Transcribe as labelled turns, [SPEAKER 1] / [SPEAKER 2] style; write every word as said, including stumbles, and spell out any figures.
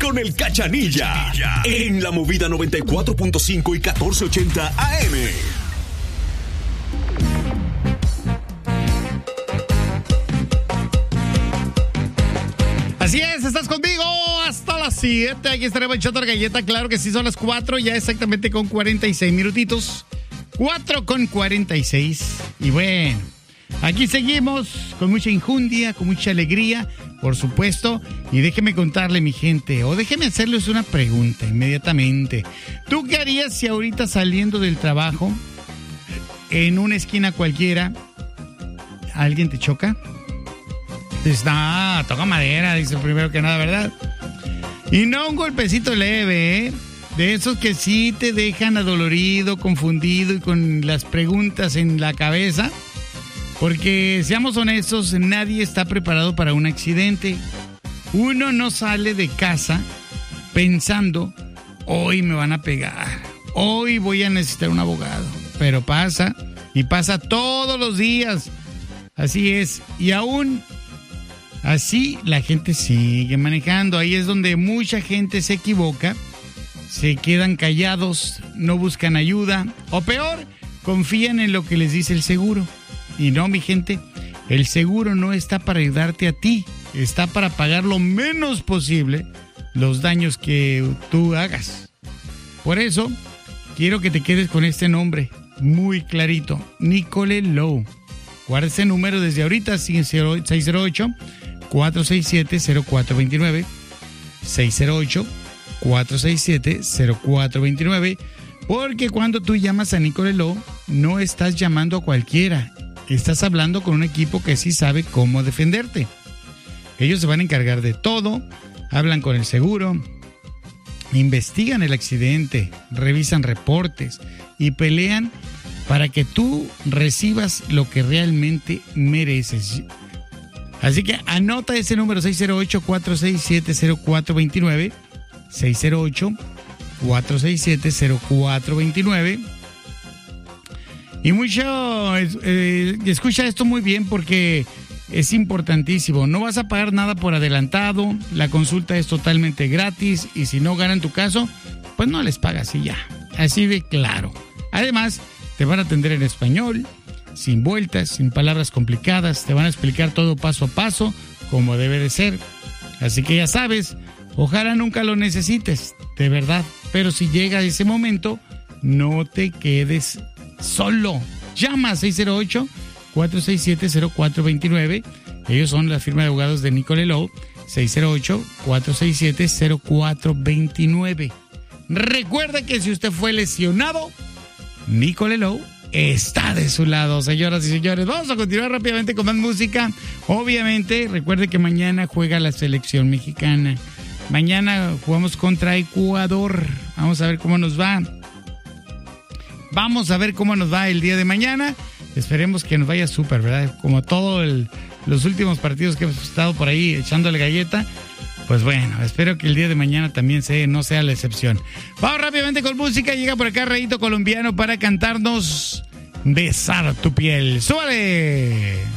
[SPEAKER 1] con el Cachanilla. En la Movida noventa y cuatro punto cinco y catorce ochenta A M.
[SPEAKER 2] Así es, estás conmigo hasta las siete. Aquí estaremos echando la galleta. Claro que sí, son las cuatro, ya exactamente con cuarenta y seis minutitos. cuatro con cuarenta y seis. Y bueno, aquí seguimos con mucha injundia, con mucha alegría, por supuesto. Y déjeme contarle, mi gente, o déjeme hacerles una pregunta inmediatamente. ¿Tú qué harías si ahorita saliendo del trabajo, en una esquina cualquiera, alguien te choca? Dices, no, toca madera, dice primero que nada, ¿verdad? Y no un golpecito leve, ¿eh? De esos que sí te dejan adolorido, confundido y con las preguntas en la cabeza. Porque, seamos honestos, nadie está preparado para un accidente. Uno no sale de casa pensando, hoy me van a pegar, hoy voy a necesitar un abogado. Pero pasa, y pasa todos los días. Así es, y aún así la gente sigue manejando. Ahí es donde mucha gente se equivoca, se quedan callados, no buscan ayuda, o peor, confían en lo que les dice el seguro. Y no, mi gente, el seguro no está para ayudarte a ti, está para pagar lo menos posible los daños que tú hagas. Por eso, quiero que te quedes con este nombre muy clarito, Nicole Lowe. Guarda ese número desde ahorita, seis cero ocho, cuatro seis siete, cero cuatro dos nueve, seis cero ocho, cuatro seis siete, cero cuatro dos nueve, porque cuando tú llamas a Nicole Lowe, no estás llamando a cualquiera, estás hablando con un equipo que sí sabe cómo defenderte. Ellos se van a encargar de todo, hablan con el seguro, investigan el accidente, revisan reportes y pelean para que tú recibas lo que realmente mereces. Así que anota ese número, seis cero ocho, cuatro seis siete, cero cuatro dos nueve, seis cero ocho, cuatro seis siete, cero cuatro dos nueve. Y mucho, eh, escucha esto muy bien porque es importantísimo. No vas a pagar nada por adelantado, la consulta es totalmente gratis y si no ganan tu caso, pues no les pagas y ya. Así de claro. Además, te van a atender en español, sin vueltas, sin palabras complicadas, te van a explicar todo paso a paso, como debe de ser. Así que ya sabes, ojalá nunca lo necesites, de verdad. Pero si llega ese momento, no te quedes solo. Llama a seis cero ocho, cuatro seis siete, cero cuatro dos nueve. Ellos son la firma de abogados de Nicole Lowe. seis cero ocho, cuatro seis siete, cero cuatro dos nueve. Recuerda que si usted fue lesionado, Nicole Lowe está de su lado, señoras y señores. Vamos a continuar rápidamente con más música. Obviamente, recuerde que mañana juega la selección mexicana. Mañana jugamos contra Ecuador. Vamos a ver cómo nos va. Vamos a ver cómo nos va el día de mañana. Esperemos que nos vaya súper, ¿verdad? Como todos los últimos partidos que hemos estado por ahí echándole galleta. Pues bueno, espero que el día de mañana también sea, no sea la excepción. Vamos rápidamente con música. Llega por acá Rayito Colombiano para cantarnos Besar tu piel. ¡Súbale!